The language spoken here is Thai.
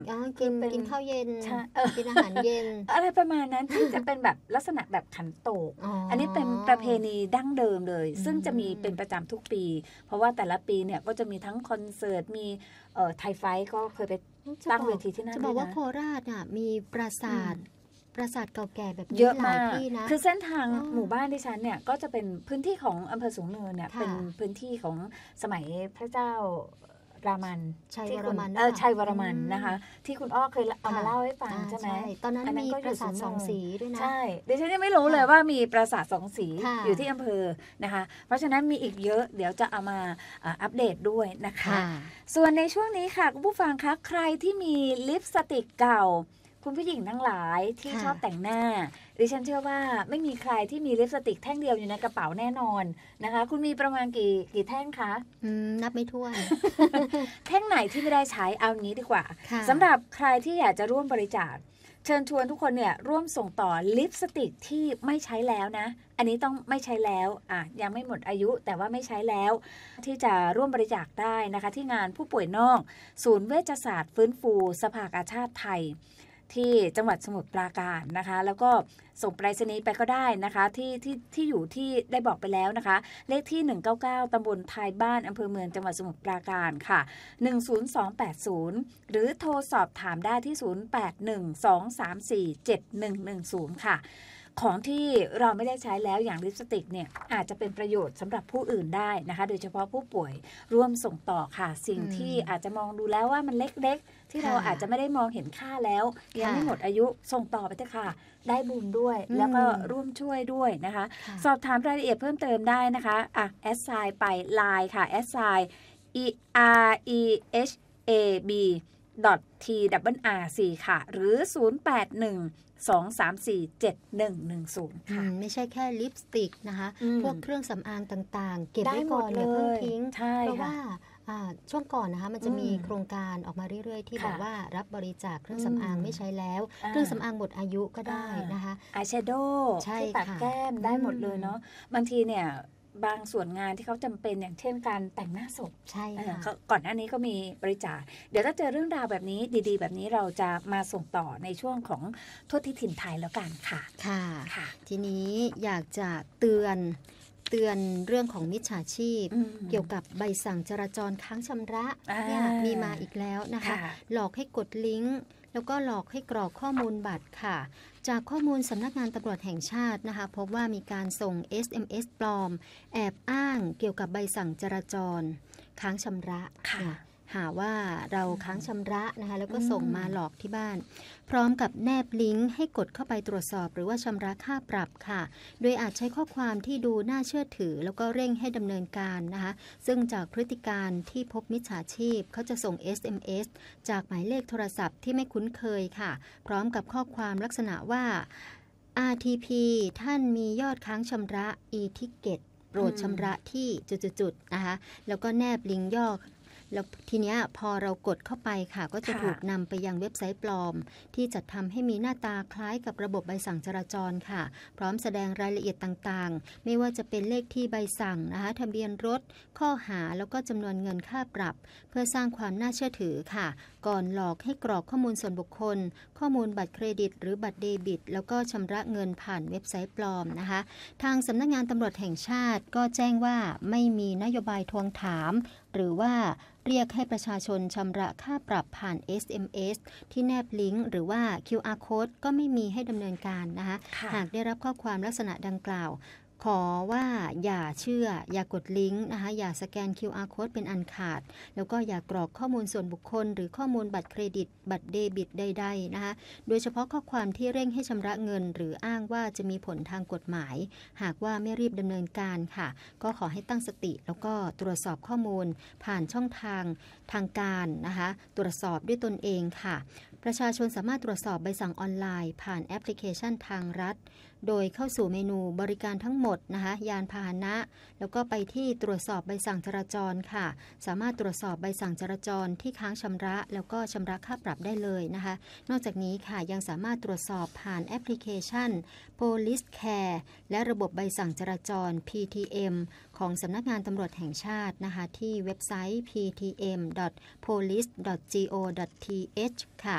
กินข้าวเย็นกินอาหารเย็นอะไรประมาณนั้นที่จะเป็นแบบลักษณะแบบขันโตกอันนี้เป็นประเพณีดั้งเดิมเลยซึ่งจะมีเป็นประจำทุกปีเพราะว่าแต่ละปีเนี่ยก็จะมีทั้งคอนเสิร์ตมีไทยไฟท์ก็เคยไปตั้งเวทีที่นั่นจะบอกว่าโคราชมีปราสาทเก่าแก่แบบนี้เยอะมากนะคือเส้นทางหมู่บ้านที่ฉันเนี่ยก็จะเป็นพื้นที่ของอำเภอสูงเนินเนี่ยเป็นพื้นที่ของสมัยพระเจ้ารามันชัยวรมันนะคะที่คุณอ้อเคยเอามาเล่าให้ฟังใช่ไหมตอนนั้นมีปราสาทสองสีด้วยนะใช่ดิฉันยังไม่รู้เลยว่ามีปราสาทสองสีอยู่ที่อำเภอนะคะเพราะฉะนั้นมีอีกเยอะเดี๋ยวจะเอามาอัปเดตด้วยนะคะส่วนในช่วงนี้ค่ะคุณผู้ฟังคะใครที่มีลิปสติกเก่าคุณผู้หญิงทั้งหลายที่ชอบแต่งหน้าดิฉันเชื่อว่าไม่มีใครที่มีลิปสติกแท่งเดียวอยู่ในกระเป๋าแน่นอนนะคะคุณมีประมาณกี่แท่งคะนับไม่ถ้วนแท่งไหนที่ไม่ได้ใช้เอางี้ดีกว่าสำหรับใครที่อยากจะร่วมบริจาคเชิญชวนทุกคนเนี่ยร่วมส่งต่อลิปสติกที่ไม่ใช้แล้วนะอันนี้ต้องไม่ใช้แล้วยังไม่หมดอายุแต่ว่าไม่ใช้แล้วที่จะร่วมบริจาคได้นะคะที่งานผู้ป่วยนอกศูนย์เวชศาสตร์ฟื้นฟูสภากาชาติไทยที่จังหวัดสมุทรปราการนะคะแล้วก็ส่งไปรษณีย์ไปก็ได้นะคะที่อยู่ที่ได้บอกไปแล้วนะคะเลขที่199ตำบลท้ายบ้านอำเภอเมืองจังหวัดสมุทรปราการค่ะ10280หรือโทรสอบถามได้ที่0812347110ค่ะของที่เราไม่ได้ใช้แล้วอย่างลิปสติกเนี่ยอาจจะเป็นประโยชน์สำหรับผู้อื่นได้นะคะโดยเฉพาะผู้ป่วยร่วมส่งต่อค่ะสิ่งที่อาจจะมองดูแล้วว่ามันเล็กๆที่เราอาจจะไม่ได้มองเห็นค่าแล้วยังไม่หมดอายุส่งต่อไปเถอะค่ะได้บุญด้วยแล้วก็ร่วมช่วยด้วยนะคะสอบถามรายละเอียดเพิ่มเติมได้นะคะแอดไซน์ไป LINE ค่ะแอดไซน์ REHAB .TRRC ค่ะหรือ0812347110ค่ะไม่ใช่แค่ลิปสติกนะคะพวกเครื่องสำอางต่างๆเก็บไว้ก่อนอย่าเพิ่งทิ้งเพราะว่าช่วงก่อนนะคะมันจะมีโครงการออกมาเรื่อยๆที่บอกว่ารับบริจาคเครื่องสำอางไม่ใช้แล้วเครื่องสำอางหมดอายุก็ได้นะคะอายแชโดว์ที่ปัดแก้มได้หมดเลยเนาะบางทีเนี่ยบางส่วนงานที่เขาจำเป็นอย่างเช่นการแต่งหน้าศพใช่ค่ะก่อนหน้านี้ก็มีบริจาคเดี๋ยวถ้าเจอเรื่องราวแบบนี้ดีๆแบบนี้เราจะมาส่งต่อในช่วงของทั่วทิศถิ่นไทยแล้วกันค่ะค่ะทีนี้อยากจะเตือนเรื่องของมิจฉาชีพเกี่ยวกับใบสั่งจราจรค้างชำระเนี่ยมีมาอีกแล้วนะคะหลอกให้กดลิงก์แล้วก็หลอกให้กรอกข้อมูลบัตรค่ะจากข้อมูลสำนักงานตำรวจแห่งชาตินะคะพบว่ามีการส่ง SMS ปลอมแอบอ้างเกี่ยวกับใบสั่งจราจรค้างชำระหาว่าเราค้างชำระนะคะแล้วก็ส่งมาหลอกที่บ้านพร้อมกับแนบลิงก์ให้กดเข้าไปตรวจสอบหรือว่าชำระค่าปรับค่ะโดยอาจใช้ข้อความที่ดูน่าเชื่อถือแล้วก็เร่งให้ดำเนินการนะคะซึ่งจากพฤติการที่พบมิจฉาชีพเขาจะส่ง SMS จากหมายเลขโทรศัพท์ที่ไม่คุ้นเคยค่ะพร้อมกับข้อความลักษณะว่า RTP ท่านมียอดค้างชำระ e-ticket โปรดชำระที่จุดๆนะคะแล้วก็แนบลิงก์ย่อแล้วทีเนี้ยพอเรากดเข้าไปค่ะก็จะถูกนำไปยังเว็บไซต์ปลอมที่จัดทำให้มีหน้าตาคล้ายกับระบบใบสั่งจราจรค่ะพร้อมแสดงรายละเอียดต่างๆไม่ว่าจะเป็นเลขที่ใบสั่งนะคะทะเบียนรถข้อหาแล้วก็จำนวนเงินค่าปรับเพื่อสร้างความน่าเชื่อถือค่ะก่อนหลอกให้กรอกข้อมูลส่วนบุคคลข้อมูลบัตรเครดิตหรือบัตรเดบิตแล้วก็ชำระเงินผ่านเว็บไซต์ปลอมนะคะทางสำนักงานตำรวจแห่งชาติก็แจ้งว่าไม่มีนโยบายทวงถามหรือว่าเรียกให้ประชาชนชำระค่าปรับผ่าน SMS ที่แนบลิงก์หรือว่า QR Code ก็ไม่มีให้ดำเนินการนะคะหากได้รับข้อความลักษณะดังกล่าวขอว่าอย่าเชื่ออย่ากดลิงก์นะคะอย่าสแกน QR Code เป็นอันขาดแล้วก็อย่ากรอกข้อมูลส่วนบุคคลหรือข้อมูลบัตรเครดิตบัตรเดบิตใดๆนะคะโดยเฉพาะข้อความที่เร่งให้ชำระเงินหรืออ้างว่าจะมีผลทางกฎหมายหากว่าไม่รีบดำเนินการค่ะก็ขอให้ตั้งสติแล้วก็ตรวจสอบข้อมูลผ่านช่องทางการนะคะตรวจสอบด้วยตนเองค่ะประชาชนสามารถตรวจสอบใบสั่งออนไลน์ผ่านแอปพลิเคชันทางรัฐโดยเข้าสู่เมนูบริการทั้งหมดนะคะยานพาหนะแล้วก็ไปที่ตรวจสอบใบสั่งจราจรค่ะสามารถตรวจสอบใบสั่งจราจรที่ค้างชำระแล้วก็ชำระค่าปรับได้เลยนะคะนอกจากนี้ค่ะยังสามารถตรวจสอบผ่านแอปพลิเคชัน Police Care และระบบใบสั่งจราจร PTM ของสำนักงานตำรวจแห่งชาตินะคะที่เว็บไซต์ ptm.police.go.th ค่ะ